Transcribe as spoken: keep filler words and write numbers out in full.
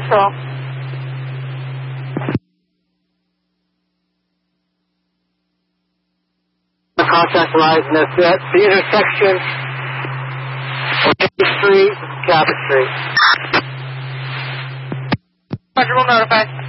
Patrol. The contact lies in the, the intersection of Main Street, Cabot Street. Roger, we'll notify.